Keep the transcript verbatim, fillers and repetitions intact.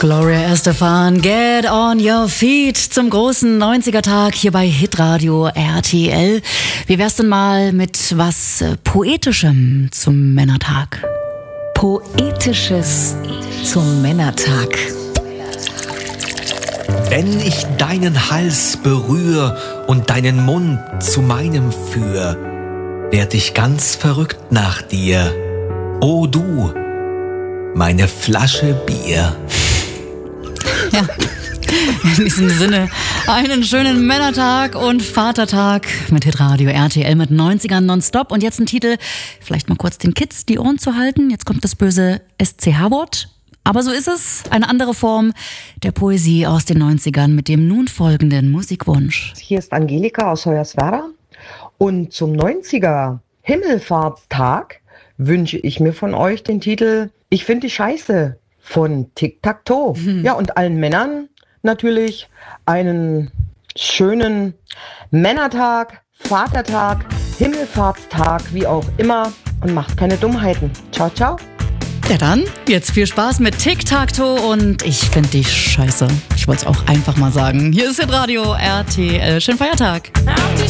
Gloria Estefan, Get on your feet zum großen neunziger-Tag hier bei Hitradio R T L. Wie wär's denn mal mit was Poetischem zum Männertag? Poetisches zum Männertag. Wenn ich deinen Hals berühr und deinen Mund zu meinem führ, werd ich ganz verrückt nach dir. O du, meine Flasche Bier. Ja, in diesem Sinne einen schönen Männertag und Vatertag mit Hitradio R T L mit neunzigern nonstop. Und jetzt ein Titel, vielleicht mal kurz den Kids die Ohren zu halten. Jetzt kommt das böse S C H-Wort. Aber so ist es, eine andere Form der Poesie aus den neunzigern mit dem nun folgenden Musikwunsch. Hier ist Angelika aus Hoyerswerda und zum neunziger Himmelfahrttag wünsche ich mir von euch den Titel Ich find dich scheiße von Tic-Tac-Toe. Mhm. Ja, und allen Männern natürlich einen schönen Männertag, Vatertag, Himmelfahrtstag, wie auch immer, und macht keine Dummheiten. Ciao, ciao. Ja dann, jetzt viel Spaß mit Tic-Tac-Toe und ich find dich scheiße. Ich wollte es auch einfach mal sagen. Hier ist Hitradio R T L. Schönen Feiertag. Auf die